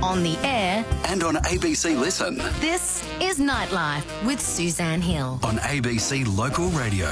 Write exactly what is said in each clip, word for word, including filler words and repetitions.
on the air and on A B C Listen. This is Nightlife with Suzanne Hill on A B C Local Radio.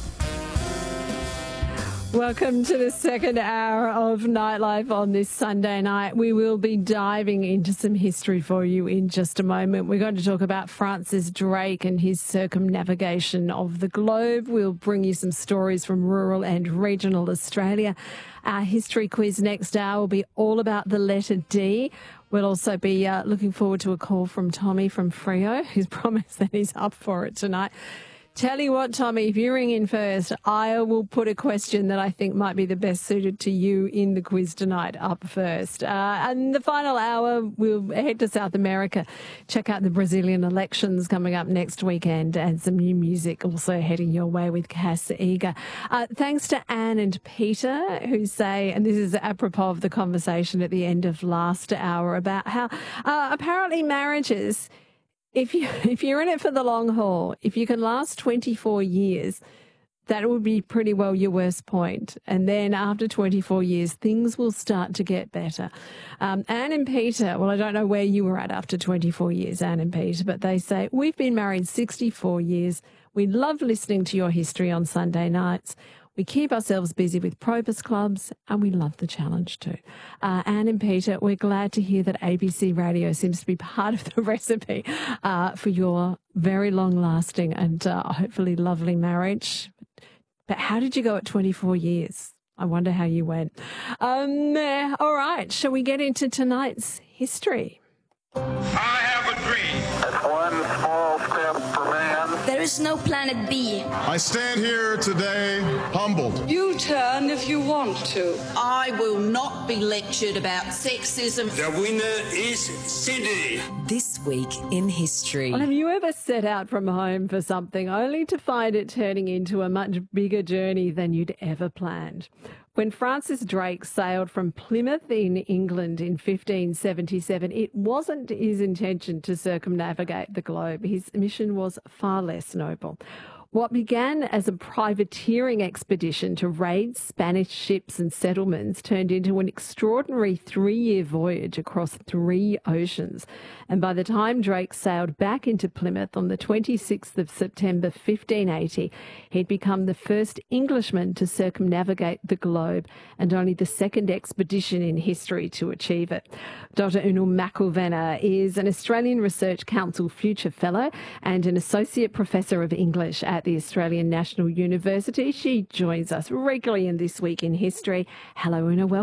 Welcome to the second hour of Nightlife on this Sunday night. We will be diving into some history for you in just a moment. We're going to talk about Francis Drake and his circumnavigation of the globe. We'll bring you some stories from rural and regional Australia. Our history quiz next hour will be all about the letter D. We'll also be uh, looking forward to a call from Tommy from Freo, who's promised that he's up for it tonight. Tell you what, Tommy, if you ring in first, I will put a question that I think might be the best suited to you in the quiz tonight up first. Uh, and the final hour, we'll head to South America, check out the Brazilian elections coming up next weekend, and some new music also heading your way with Cass Eager. Uh, thanks to Anne and Peter, who say, and this is apropos of the conversation at the end of last hour about how uh, apparently marriages... If you if you're in it for the long haul, if you can last twenty-four years, that would be pretty well your worst point. And then after twenty-four years, things will start to get better. Um, Anne and Peter, well, I don't know where you were at after twenty-four years, Anne and Peter, but they say, we've been married sixty-four years. We love listening to your history on Sunday nights. We keep ourselves busy with Probus clubs, and we love the challenge too. Uh, Anne and Peter, we're glad to hear that A B C Radio seems to be part of the recipe uh, for your very long-lasting and uh, hopefully lovely marriage. But how did you go at twenty-four years? I wonder how you went. Um, eh, all right, shall we get into tonight's history? I have a dream. It's one small step for man. There is no planet B. I stand here today humbled. You turn if you want to. I will not be lectured about sexism. The winner is Sydney. This week in history. Well, have you ever set out from home for something only to find it turning into a much bigger journey than you'd ever planned? When Francis Drake sailed from Plymouth in England in fifteen seventy-seven, it wasn't his intention to circumnavigate the globe. His mission was far less noble. What began as a privateering expedition to raid Spanish ships and settlements turned into an extraordinary three-year voyage across three oceans. And by the time Drake sailed back into Plymouth on the twenty-sixth of September fifteen eighty, he'd become the first Englishman to circumnavigate the globe and only the second expedition in history to achieve it. Doctor Una McIlvenna is an Australian Research Council Future Fellow and an Associate Professor of English at the Australian National University. She joins us regularly in This Week in History. Hello, Una. Welcome.